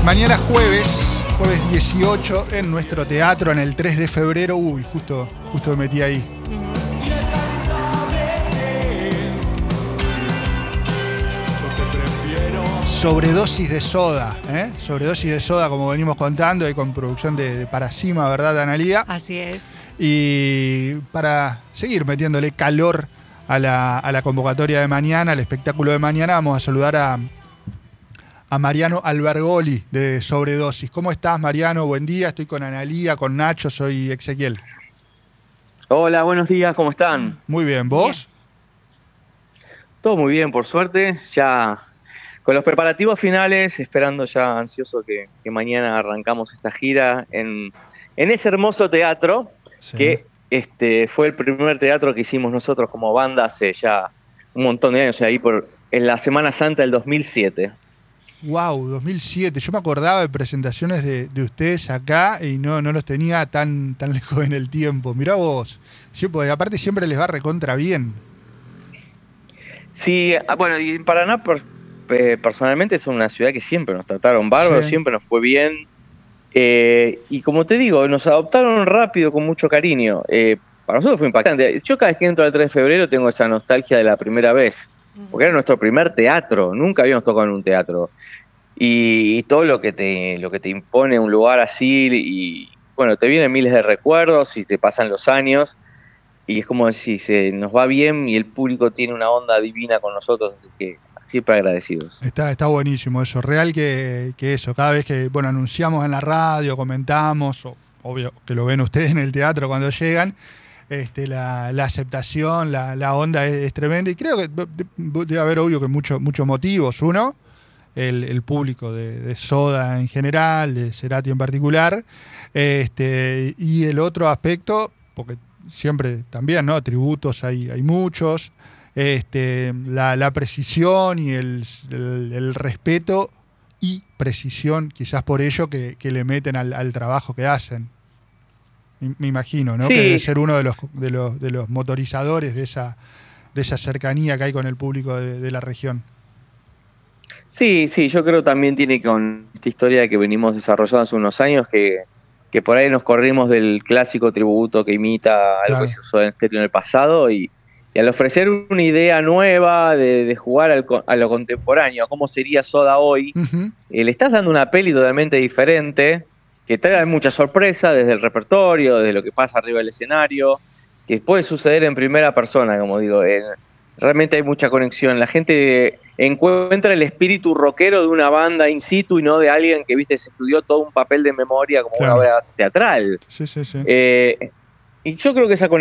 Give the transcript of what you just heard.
Mañana jueves 18, en nuestro teatro, en el 3 de febrero. Uy, justo me metí ahí. Sobredosis de soda, ¿eh? Sobredosis de soda, como venimos contando, y con producción de Paracima, ¿verdad, Analía? Así es. Y para seguir metiéndole calor a la convocatoria de mañana, al espectáculo de mañana, vamos a saludar a Mariano Albergoli de Sobredosis. ¿Cómo estás, Mariano? Buen día, estoy con Analía, con Nacho, soy Ezequiel. Hola, buenos días, ¿cómo están? Muy bien, ¿vos? Todo muy bien, por suerte, ya con los preparativos finales, esperando ya ansioso que mañana arrancamos esta gira en ese hermoso teatro, Sí. que fue el primer teatro que hicimos nosotros como banda hace ya un montón de años, ahí en la Semana Santa del 2007. Wow, 2007. Yo me acordaba de presentaciones de ustedes acá y no los tenía tan lejos en el tiempo. Mirá vos. Sí, porque aparte siempre les va recontra bien. Sí, bueno, y en Paraná personalmente es una ciudad que siempre nos trataron bárbaro, Sí. siempre nos fue bien. Y como te digo, nos adoptaron rápido, con mucho cariño. Para nosotros fue impactante. Yo cada vez que entro al 3 de febrero tengo esa nostalgia de la primera vez, porque era nuestro primer teatro, nunca habíamos tocado en un teatro. Y todo lo que te impone un lugar así, y bueno, te vienen miles de recuerdos y te pasan los años, y es como si se nos va bien y el público tiene una onda divina con nosotros, así que siempre agradecidos. Está buenísimo eso. Real que eso. Cada vez que anunciamos en la radio, comentamos, obvio que lo ven ustedes en el teatro cuando llegan, la aceptación, la onda es tremenda. Y creo que debe haber, obvio, que muchos motivos. Uno, el público de Soda en general, de Cerati en particular. Y el otro aspecto, porque siempre también, ¿no? Tributos hay muchos. La precisión y el respeto y precisión, quizás por ello, que le meten al trabajo que hacen. Me imagino, ¿no? Sí. Que debe ser uno de los motorizadores de esa cercanía que hay con el público de la región. Sí, yo creo también tiene con esta historia que venimos desarrollando hace unos años, que por ahí nos corrimos del clásico tributo que imita algo que se usó en el pasado, y al ofrecer una idea nueva de jugar a lo contemporáneo, a cómo sería Soda hoy, le estás dando una peli totalmente diferente, que trae mucha sorpresa desde el repertorio, desde lo que pasa arriba del escenario, que puede suceder en primera persona, como digo. Realmente hay mucha conexión. La gente encuentra el espíritu rockero de una banda in situ y no de alguien que, viste, se estudió todo un papel de memoria como una obra teatral. Sí. Y yo creo que esa conexión